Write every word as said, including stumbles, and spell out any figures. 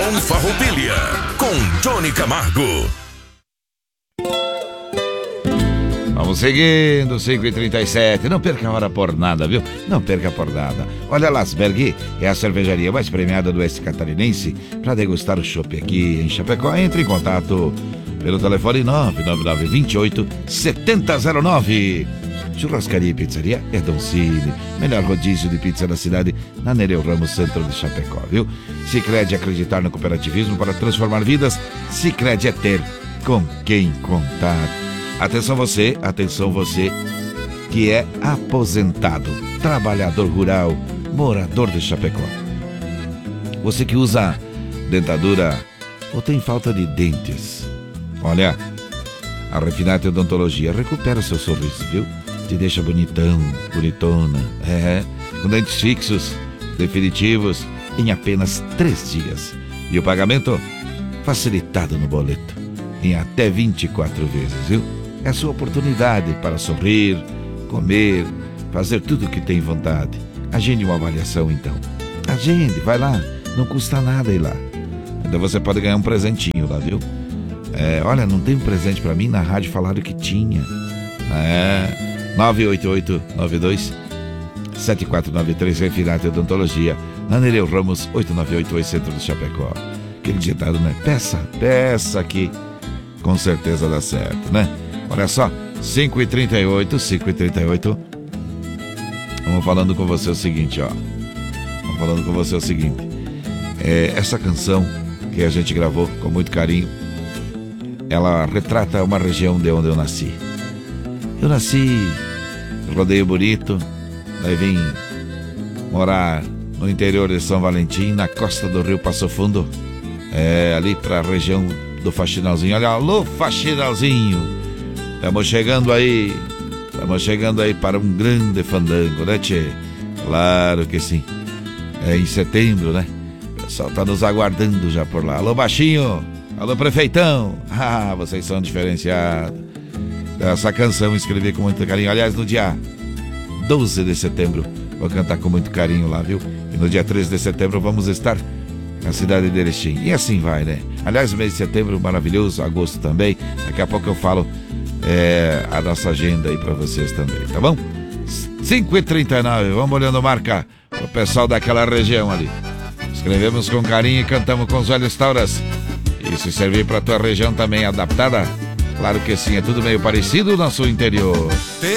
Com Farroupilha, com Johnny Camargo. Vamos seguindo, cinco e trinta e sete. Não perca a hora por nada, viu? Não perca por nada. Olha, Lasberg é a cervejaria mais premiada do oeste catarinense para degustar o chopp aqui em Chapecó. Entre em contato pelo telefone nove nove nove, dois oito, sete zero zero nove. Churrascaria e pizzaria é Dom Cine. Melhor rodízio de pizza da cidade, na Nereu Ramos, centro de Chapecó, viu? Sicredi, acreditar no cooperativismo para transformar vidas. Sicredi é ter com quem contar. Atenção você, atenção você que é aposentado, trabalhador rural, morador de Chapecó. Você que usa dentadura ou tem falta de dentes. Olha, a Refinate Odontologia recupera seu sorriso, viu? Te deixa bonitão, bonitona, é, com dentes fixos, definitivos, em apenas três dias. E o pagamento facilitado no boleto, em até vinte e quatro vezes, viu? É a sua oportunidade para sorrir, comer, fazer tudo o que tem vontade. Agende uma avaliação, então. Agende, vai lá, não custa nada ir lá. Então você pode ganhar um presentinho lá, viu? É, olha, não tem um presente para mim? Na rádio falaram que tinha. É, nove oito oito nove dois sete quatro nove três, Refinate Odontologia, na Nereu Ramos, oito nove oito oito, centro de Chapecó. Aquele ditado, né? Peça, peça aqui, com certeza dá certo, né? Olha só, cinco e trinta e oito, cinco e trinta e oito. Vamos falando com você o seguinte, ó. Vamos falando com você o seguinte. É, essa canção que a gente gravou com muito carinho, ela retrata uma região de onde eu nasci. Eu nasci em Rodeio Bonito, daí vim morar no interior de São Valentim, na costa do Rio Passo Fundo, é, ali pra região do Faxinalzinho. Olha, alô, Faxinalzinho! Estamos chegando aí, estamos chegando aí para um grande fandango, né, tchê? Claro que sim. É em setembro, né? O pessoal tá nos aguardando já por lá. Alô, baixinho! Alô, prefeitão! Ah, vocês são diferenciados. Essa canção eu escrevi com muito carinho. Aliás, no dia doze de setembro, vou cantar com muito carinho lá, viu? E no dia treze de setembro vamos estar na cidade de Erechim. E assim vai, né? Aliás, o mês de setembro maravilhoso, agosto também. Daqui a pouco eu falo É, a nossa agenda aí pra vocês também, tá bom? cinco e trinta e nove, vamos olhando marca o pessoal daquela região ali. Escrevemos com carinho e cantamos com os olhos tauras. E se servir pra tua região também adaptada, claro que sim, é tudo meio parecido no nosso interior.